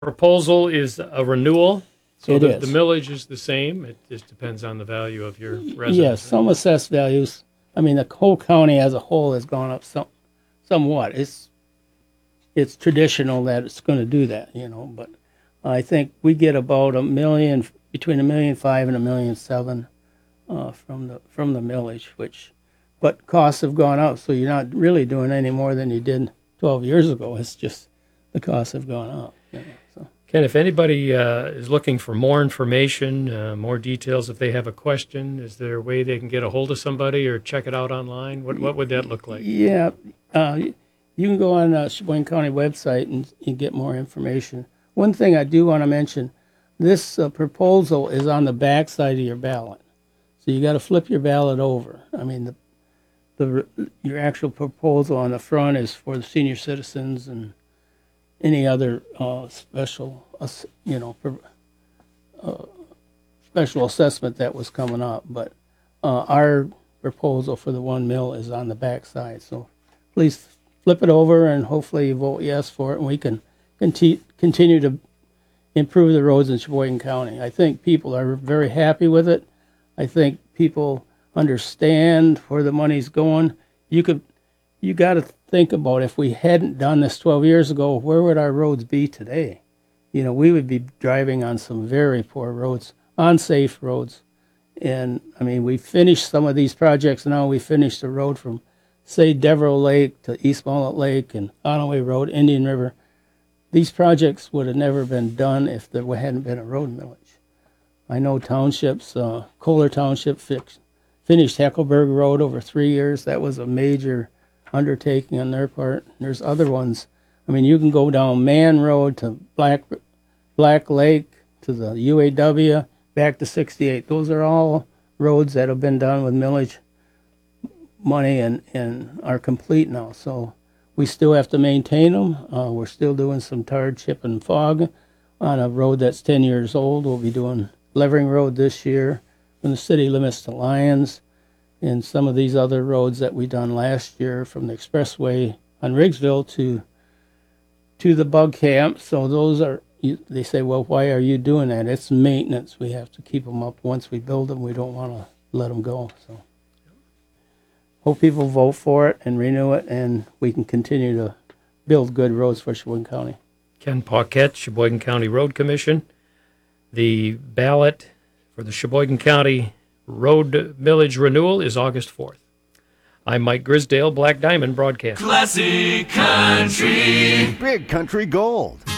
proposal is a renewal, so It the is. millage is the same. It just depends on the value of your residence. Yes, some assessed values. I mean, the whole county as a whole has gone up somewhat. It's traditional that it's going to do that, but I think we get about a million, between $1.5 million and $1.7 million from the millage, but costs have gone up, so you're not really doing any more than you did 12 years ago. It's just the costs have gone up. So. Ken, if anybody is looking for more information, more details, if they have a question, is there a way they can get a hold of somebody or check it out online? What would that look like? Yeah, you can go on the Sheboygan County website and get more information. One thing I do want to mention, this proposal is on the back side of your ballot. So you got to flip your ballot over. I mean, your actual proposal on the front is for the senior citizens and any other special assessment that was coming up. But our proposal for the 1 mil is on the back side. So please flip it over and hopefully you vote yes for it, and we can continue to improve the roads in Sheboygan County. I think people are very happy with it. I think people understand where the money's going. You got to think about, if we hadn't done this 12 years ago, where would our roads be today? We would be driving on some very poor roads, unsafe roads. And I mean, we finished some of these projects now. We finished the road from, say, Devereaux Lake to East Walnut Lake and Onaway Road, Indian River. These projects would have never been done if there hadn't been a road millage. I know townships, Kohler Township finished Heckleberg Road over 3 years. That was a major undertaking on their part. There's other ones. I mean, you can go down Man Road to Black Lake to the UAW, back to 68. Those are all roads that have been done with millage money and are complete now. So we still have to maintain them. We're still doing some tar, chip, and fog on a road that's 10 years old. We'll be doing Levering Road this year from the city limits to Lyons, and some of these other roads that we done last year from the expressway on Riggsville to the bug camp. So those are, they say, well, why are you doing that? It's maintenance. We have to keep them up. Once we build them, we don't want to let them go. So hope people vote for it and renew it, and we can continue to build good roads for Sheboygan County. Ken Paquette, Sheboygan County Road Commission. The ballot for the Sheboygan County Road Millage Renewal is August 4th. I'm Mike Grisdale, Black Diamond Broadcast. Classic Country. Big Country Gold.